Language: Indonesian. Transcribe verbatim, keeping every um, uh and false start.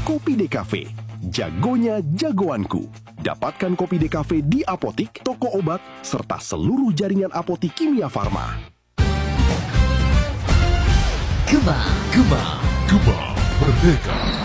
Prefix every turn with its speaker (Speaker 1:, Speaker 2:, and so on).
Speaker 1: Kopi D Cafe. Jagonya jagoanku. Dapatkan Kopi D Cafe di apotik, toko obat, serta seluruh jaringan apotik Kimia Farma.
Speaker 2: Gema, Gema, Gema Merdeka.